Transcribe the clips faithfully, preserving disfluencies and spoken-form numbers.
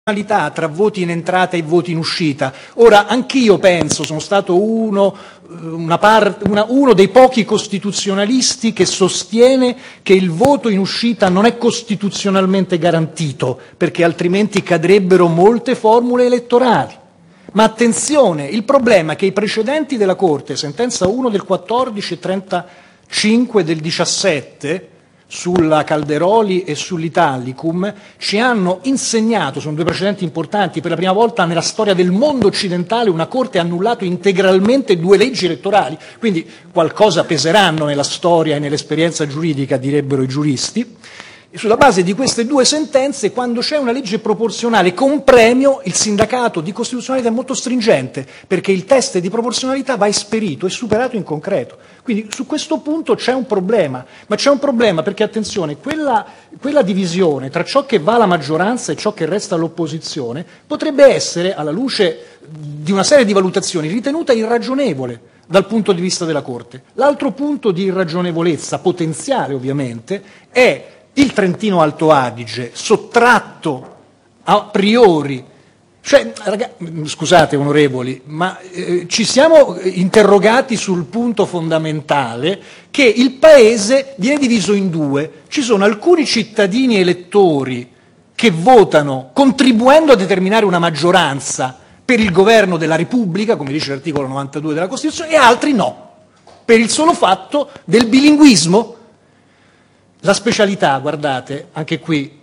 tra voti in entrata e voti in uscita. Ora, anch'io penso, sono stato uno, una part, una, uno dei pochi costituzionalisti che sostiene che il voto in uscita non è costituzionalmente garantito, perché altrimenti cadrebbero molte formule elettorali. Ma attenzione, il problema è che i precedenti della Corte, sentenza uno del quattordici e trentacinque del diciassette, sulla Calderoli e sull'Italicum, ci hanno insegnato, sono due precedenti importanti, per la prima volta nella storia del mondo occidentale una Corte ha annullato integralmente due leggi elettorali, quindi qualcosa peseranno nella storia e nell'esperienza giuridica, direbbero i giuristi. E sulla base di queste due sentenze, quando c'è una legge proporzionale con premio, il sindacato di costituzionalità è molto stringente, perché il test di proporzionalità va esperito e superato in concreto. Quindi su questo punto c'è un problema, ma c'è un problema perché, attenzione, quella, quella divisione tra ciò che va alla maggioranza e ciò che resta all'opposizione potrebbe essere, alla luce di una serie di valutazioni, ritenuta irragionevole dal punto di vista della Corte. L'altro punto di irragionevolezza, potenziale ovviamente, è il Trentino Alto Adige sottratto a priori. Cioè, raga, scusate onorevoli, ma eh, ci siamo interrogati sul punto fondamentale che il Paese viene diviso in due. Ci sono alcuni cittadini elettori che votano contribuendo a determinare una maggioranza per il governo della Repubblica, come dice l'articolo novantadue della Costituzione, e altri no, per il solo fatto del bilinguismo. La specialità, guardate, anche qui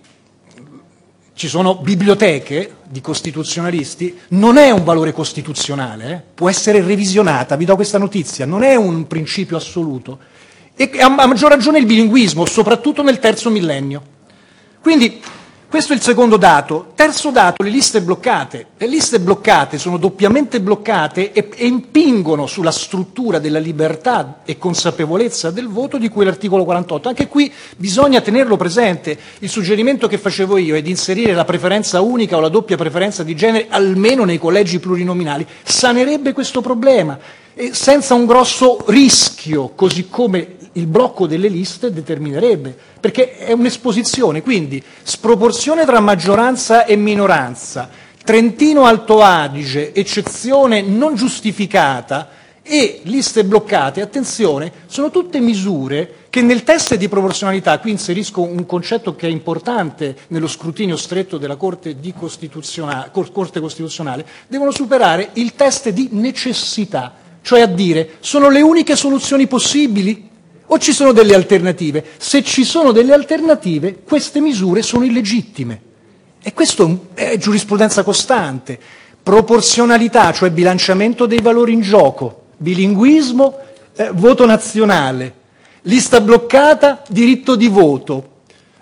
ci sono biblioteche di costituzionalisti, non è un valore costituzionale, eh? Può essere revisionata, vi do questa notizia, non è un principio assoluto. E a maggior ragione il bilinguismo, soprattutto nel terzo millennio. Quindi questo è il secondo dato. Terzo dato, le liste bloccate. Le liste bloccate sono doppiamente bloccate e, e impingono sulla struttura della libertà e consapevolezza del voto di cui l'articolo quarantotto. Anche qui bisogna tenerlo presente. Il suggerimento che facevo io è di inserire la preferenza unica o la doppia preferenza di genere almeno nei collegi plurinominali. Sanerebbe questo problema e senza un grosso rischio, così come il blocco delle liste determinerebbe, perché è un'esposizione, quindi sproporzione tra maggioranza e minoranza, Trentino Alto Adige, eccezione non giustificata e liste bloccate, attenzione, sono tutte misure che nel test di proporzionalità, qui inserisco un concetto che è importante nello scrutinio stretto della Corte, di Costituzionale, Corte Costituzionale, devono superare il test di necessità, cioè a dire sono le uniche soluzioni possibili? O ci sono delle alternative? Se ci sono delle alternative, queste misure sono illegittime. E questo è giurisprudenza costante. Proporzionalità, cioè bilanciamento dei valori in gioco, bilinguismo, eh, voto nazionale, lista bloccata, diritto di voto,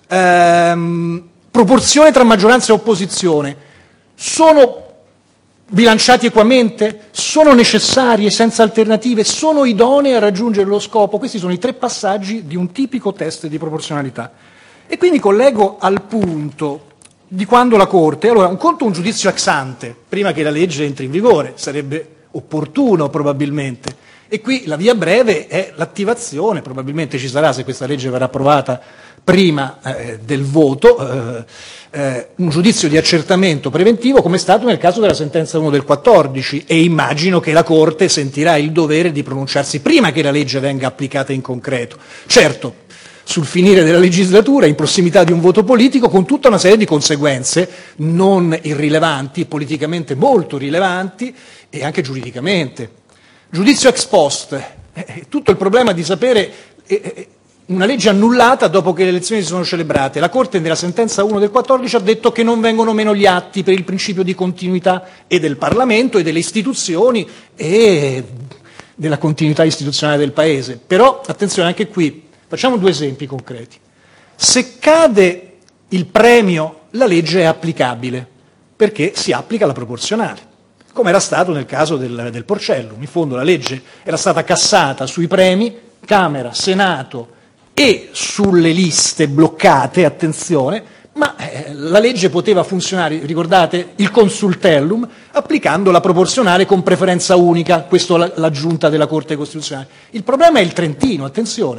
ehm, proporzione tra maggioranza e opposizione. Sono bilanciati equamente? Sono necessarie, senza alternative? Sono idonee a raggiungere lo scopo? Questi sono i tre passaggi di un tipico test di proporzionalità. E quindi collego al punto di quando la Corte, allora un conto un giudizio ex ante, prima che la legge entri in vigore, sarebbe opportuno probabilmente, e qui la via breve è l'attivazione, probabilmente ci sarà se questa legge verrà approvata prima eh, del voto, eh, eh, un giudizio di accertamento preventivo come è stato nel caso della sentenza uno del quattordici, e immagino che la Corte sentirà il dovere di pronunciarsi prima che la legge venga applicata in concreto. Certo, sul finire della legislatura, in prossimità di un voto politico, con tutta una serie di conseguenze non irrilevanti, politicamente molto rilevanti e anche giuridicamente. Giudizio ex post, eh, tutto il problema di sapere eh, una legge annullata dopo che le elezioni si sono celebrate. La Corte nella sentenza uno del quattordici ha detto che non vengono meno gli atti per il principio di continuità e del Parlamento e delle istituzioni e della continuità istituzionale del Paese. Però, attenzione, anche qui, facciamo due esempi concreti. Se cade il premio, la legge è applicabile, perché si applica la proporzionale, come era stato nel caso del, del Porcellum. In fondo la legge era stata cassata sui premi, Camera, Senato e sulle liste bloccate, attenzione, ma eh, la legge poteva funzionare, ricordate, il consultellum, applicando la proporzionale con preferenza unica, questo l'aggiunta della Corte Costituzionale. Il problema è il Trentino, attenzione.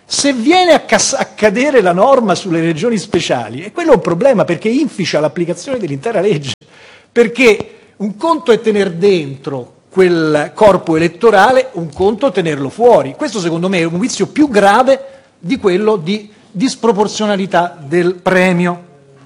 Se viene a, a cadere la norma sulle regioni speciali, e quello è un problema perché inficia l'applicazione dell'intera legge, perché un conto è tener dentro quel corpo elettorale, un conto tenerlo fuori. Questo secondo me è un vizio più grave di quello di disproporzionalità del premio.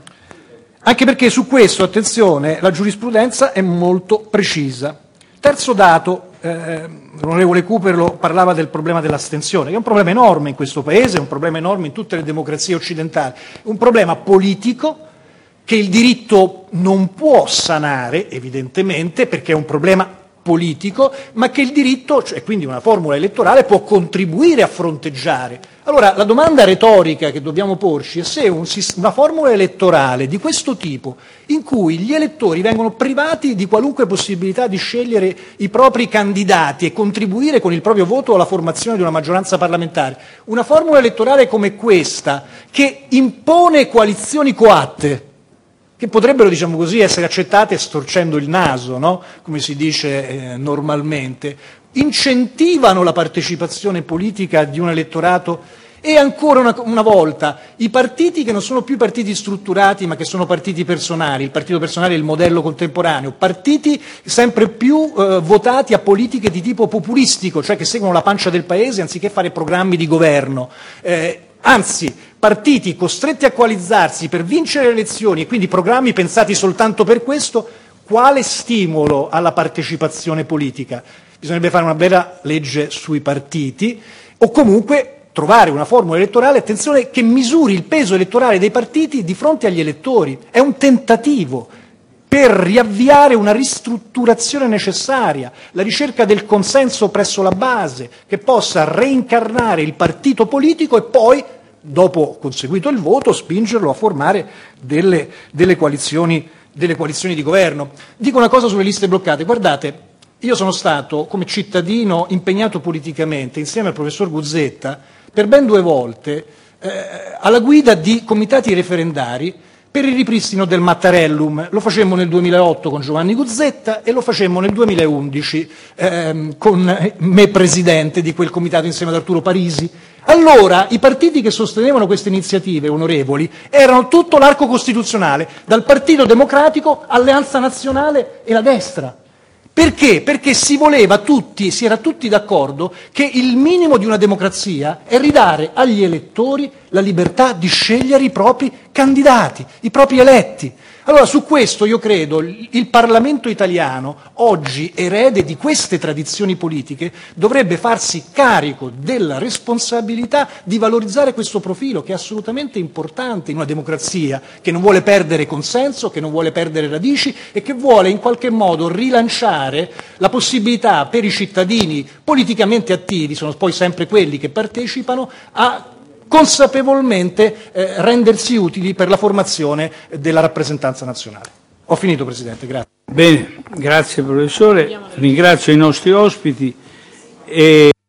Anche perché su questo, attenzione, la giurisprudenza è molto precisa. Terzo dato, eh, l'onorevole Cooperlo parlava del problema dell'astensione, che è un problema enorme in questo Paese, è un problema enorme in tutte le democrazie occidentali, un problema politico che il diritto non può sanare, evidentemente, perché è un problema politico, ma che il diritto, cioè quindi una formula elettorale, può contribuire a fronteggiare. Allora, la domanda retorica che dobbiamo porci è se un, una formula elettorale di questo tipo, in cui gli elettori vengono privati di qualunque possibilità di scegliere i propri candidati e contribuire con il proprio voto alla formazione di una maggioranza parlamentare, una formula elettorale come questa, che impone coalizioni coatte, che potrebbero, diciamo così, essere accettate storcendo il naso, no? Come si dice eh, normalmente, incentivano la partecipazione politica di un elettorato e ancora una, una volta i partiti che non sono più partiti strutturati ma che sono partiti personali, il partito personale è il modello contemporaneo, partiti sempre più eh, votati a politiche di tipo populistico, cioè che seguono la pancia del paese anziché fare programmi di governo. Eh, Anzi, partiti costretti a coalizzarsi per vincere le elezioni e quindi programmi pensati soltanto per questo, quale stimolo alla partecipazione politica? Bisognerebbe fare una bella legge sui partiti o comunque trovare una formula elettorale, attenzione, che misuri il peso elettorale dei partiti di fronte agli elettori. È un tentativo per riavviare una ristrutturazione necessaria, la ricerca del consenso presso la base, che possa reincarnare il partito politico e poi, dopo conseguito il voto, spingerlo a formare delle, delle, coalizioni, delle coalizioni di governo. Dico una cosa sulle liste bloccate. Guardate, io sono stato, come cittadino, impegnato politicamente, insieme al professor Guzzetta, per ben due volte, eh, alla guida di comitati referendari per il ripristino del Mattarellum. Lo facemmo nel duemilaotto con Giovanni Guzzetta e lo facemmo nel duemilaundici ehm, con me presidente di quel comitato insieme ad Arturo Parisi. Allora i partiti che sostenevano queste iniziative, onorevoli, erano tutto l'arco costituzionale, dal Partito Democratico, Alleanza Nazionale e la destra. Perché? Perché si voleva tutti, si era tutti d'accordo che il minimo di una democrazia è ridare agli elettori la libertà di scegliere i propri candidati, i propri eletti. Allora su questo io credo il Parlamento italiano, oggi erede di queste tradizioni politiche, dovrebbe farsi carico della responsabilità di valorizzare questo profilo che è assolutamente importante in una democrazia che non vuole perdere consenso, che non vuole perdere radici e che vuole in qualche modo rilanciare la possibilità per i cittadini politicamente attivi, sono poi sempre quelli che partecipano, a consapevolmente eh, rendersi utili per la formazione della rappresentanza nazionale. Ho finito, Presidente, grazie. Bene, grazie professore, ringrazio i nostri ospiti. E